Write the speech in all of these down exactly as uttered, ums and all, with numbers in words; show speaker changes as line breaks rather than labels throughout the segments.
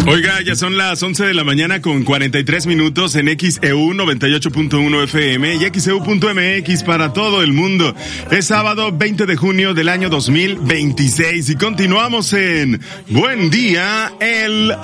Oiga, ya son las once de la mañana con cuarenta y tres minutos en X E U noventa y ocho punto uno F M y X E U punto M X para todo el mundo. Es sábado veinte de junio del año dos mil veintiséis y continuamos en Buen Día el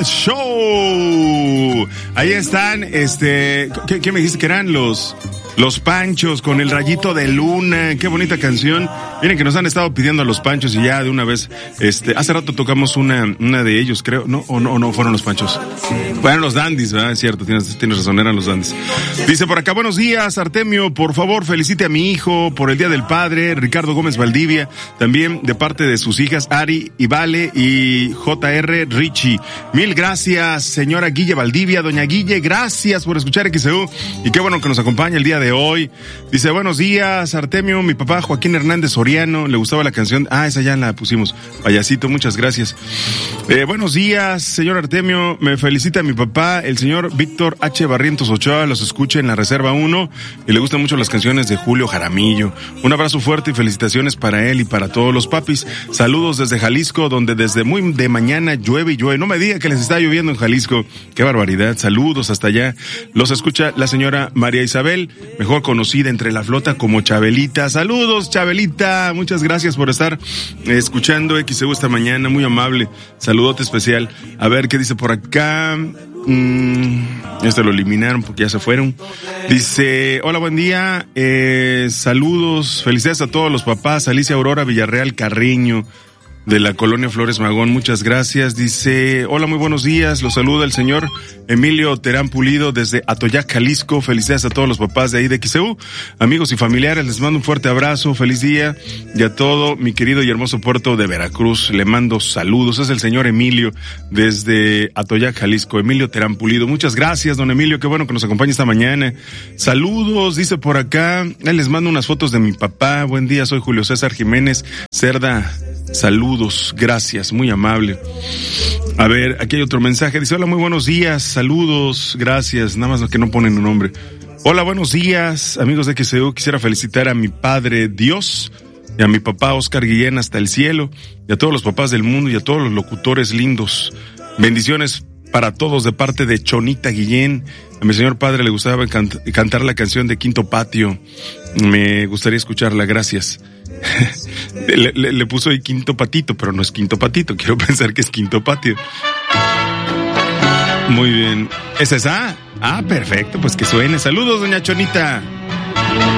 Show. Ahí están, este, ¿qué, qué me dijiste que eran los... Los Panchos con el rayito de luna? Qué bonita canción. Miren que nos han estado pidiendo a los Panchos y ya de una vez, este, hace rato tocamos una, una de ellos, creo, ¿no? O no, o no fueron los Panchos. Fueron los Dandys, ¿verdad? Es cierto, tienes, tienes razón, eran los Dandys. Dice por acá, buenos días, Artemio, por favor, felicite a mi hijo por el Día del Padre, Ricardo Gómez Valdivia, también de parte de sus hijas Ari y Vale y J R Richie. Mil gracias, señora Guille Valdivia, doña Guille, gracias por escuchar X E U y qué bueno que nos acompaña el día de hoy. Dice, buenos días, Artemio, mi papá Joaquín Hernández Soriano, le gustaba la canción, ah, esa ya la pusimos, payasito, muchas gracias. Eh, buenos días, señor Artemio, me felicita mi papá, el señor Víctor H. Barrientos Ochoa, los escucha en la Reserva uno y le gustan mucho las canciones de Julio Jaramillo. Un abrazo fuerte y felicitaciones para él y para todos los papis. Saludos desde Jalisco, donde desde muy de mañana llueve y llueve. No me diga que les está lloviendo en Jalisco, qué barbaridad. Saludos hasta allá. Los escucha la señora María Isabel, mejor conocida entre la flota como Chabelita. Saludos, Chabelita, muchas gracias por estar eh, escuchando X E U esta mañana, muy amable, saludote especial. A ver qué dice por acá. Mm, este lo eliminaron porque ya se fueron. Dice, hola, buen día, eh, saludos, felicidades a todos los papás. Alicia Aurora Villarreal Carreño, de la colonia Flores Magón, muchas gracias. Dice, hola, muy buenos días, los saluda el señor Emilio Terán Pulido desde Atoyac, Jalisco. Felicidades a todos los papás de ahí de X E U, amigos y familiares, les mando un fuerte abrazo, feliz día, y a todo mi querido y hermoso puerto de Veracruz, le mando saludos. Es el señor Emilio desde Atoyac, Jalisco, Emilio Terán Pulido. Muchas gracias, don Emilio, qué bueno que nos acompaña esta mañana. Saludos, dice por acá, eh, les mando unas fotos de mi papá. Buen día, soy Julio César Jiménez Cerda. Saludos, gracias, muy amable. A ver, aquí hay otro mensaje, dice, hola, muy buenos días, saludos, gracias, nada más que no ponen un nombre. Hola, buenos días, amigos de X E U, quisiera felicitar a mi padre Dios y a mi papá Oscar Guillén hasta el cielo, y a todos los papás del mundo y a todos los locutores lindos. Bendiciones para todos de parte de Chonita Guillén. A mi señor padre le gustaba cant- cantar la canción de Quinto Patio, me gustaría escucharla, gracias. le, le, le puso ahí Quinto Patito, pero no es Quinto Patito, quiero pensar que es Quinto Patio. Muy bien, ¿es esa? Ah, perfecto, pues que suene. Saludos, doña Chonita.